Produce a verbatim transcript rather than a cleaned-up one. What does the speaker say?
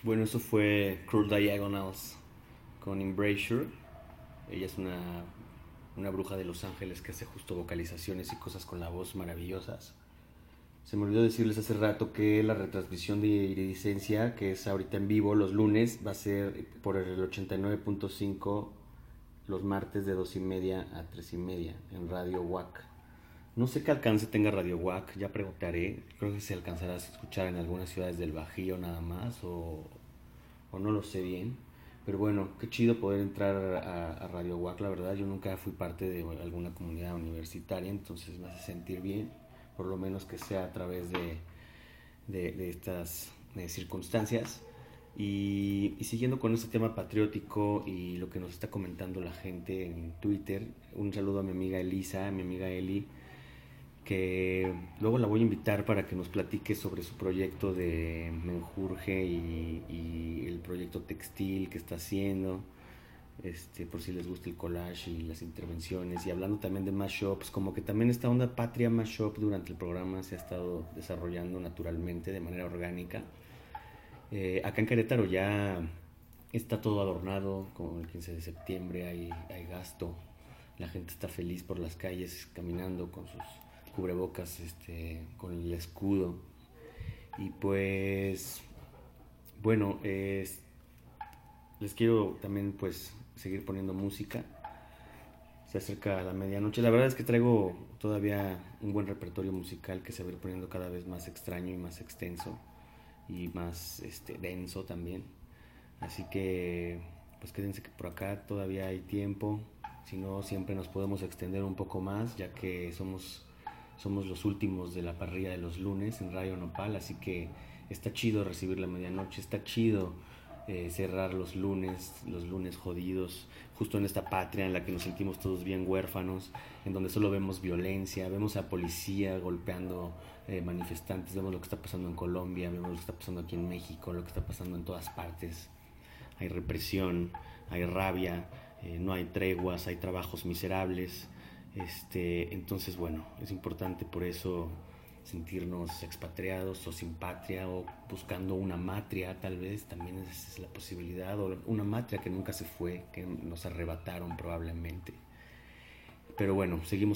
Bueno, eso fue Cruel Diagonals con Embrasure. Ella es una, una bruja de Los Ángeles que hace justo vocalizaciones y cosas con la voz maravillosas. Se me olvidó decirles hace rato que la retransmisión de Iridescencia, que es ahorita en vivo los lunes, va a ser por el ochenta y nueve punto cinco los martes de dos y media a tres y media en Radio W A C. No sé qué alcance tenga Radio W A C, ya preguntaré. Creo que se alcanzará a escuchar en algunas ciudades del Bajío nada más, o, o no lo sé bien. Pero bueno, qué chido poder entrar a, a Radio W A C, la verdad. Yo nunca fui parte de alguna comunidad universitaria, entonces me hace sentir bien, por lo menos que sea a través de, de, de estas de circunstancias. Y, y siguiendo con este tema patriótico y lo que nos está comentando la gente en Twitter, un saludo a mi amiga Elisa, a mi amiga Eli, que luego la voy a invitar para que nos platique sobre su proyecto de menjurje y, y el proyecto textil que está haciendo, este, por si les gusta el collage y las intervenciones, y hablando también de mashups, como que también esta onda patria mashup durante el programa se ha estado desarrollando naturalmente, de manera orgánica. Eh, acá en Querétaro ya está todo adornado, con el quince de septiembre hay, hay gasto, la gente está feliz por las calles caminando con sus cubrebocas, este, con el escudo. Y pues, bueno, eh, les quiero también pues seguir poniendo música. Se acerca la medianoche. La verdad es que traigo todavía un buen repertorio musical que se va a ir poniendo cada vez más extraño y más extenso y más este, denso también. Así que pues quédense que por acá todavía hay tiempo. Si no, siempre nos podemos extender un poco más, ya que somos somos los últimos de la parrilla de los lunes en Radio Nopal, así que está chido recibir la medianoche, está chido eh, cerrar los lunes, los lunes jodidos, justo en esta patria en la que nos sentimos todos bien huérfanos, en donde solo vemos violencia, vemos a policía golpeando eh, manifestantes, vemos lo que está pasando en Colombia, vemos lo que está pasando aquí en México, lo que está pasando en todas partes. Hay represión, hay rabia, eh, no hay treguas, hay trabajos miserables. Este, entonces, bueno, es importante por eso sentirnos expatriados o sin patria o buscando una matria, tal vez, también esa es la posibilidad, o una matria que nunca se fue, que nos arrebataron probablemente. Pero bueno, seguimos